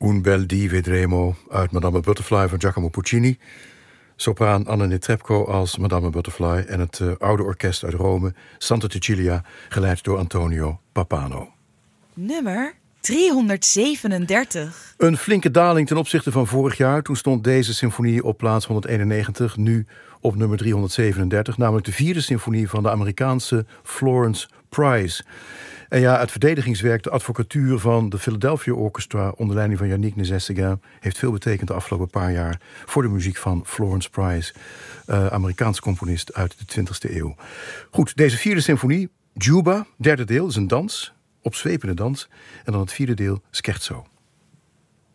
Un bel dì vedremo uit Madame Butterfly van Giacomo Puccini. Sopraan Anna Netrebko als Madame Butterfly en het oude orkest uit Rome, Santa Cecilia, geleid door Antonio Pappano. Nummer 337. Een flinke daling ten opzichte van vorig jaar. Toen stond deze symfonie op plaats 191, nu op nummer 337. Namelijk de 4e symfonie van de Amerikaanse Florence Price. En ja, het verdedigingswerk, de advocatuur van de Philadelphia Orchestra onder leiding van Yannick Nézet-Séguin heeft veel betekend de afgelopen paar jaar voor de muziek van Florence Price, Amerikaanse componist uit de 20e eeuw. Goed, deze 4e symfonie, Juba, 3e deel, is een dans, opzwepende dans. En dan het 4e deel, Scherzo.